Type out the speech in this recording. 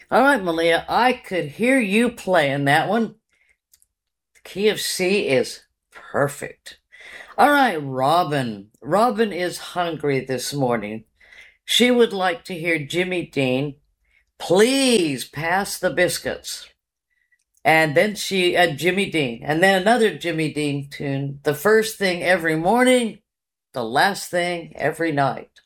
All right, Malia, I could hear you playing that one. The key of C is perfect. All right, Robin. Robin is hungry this morning. She would like to hear Jimmy Dean. Please pass the biscuits. And then Jimmy Dean, and then another Jimmy Dean tune. The first thing every morning, the last thing every night.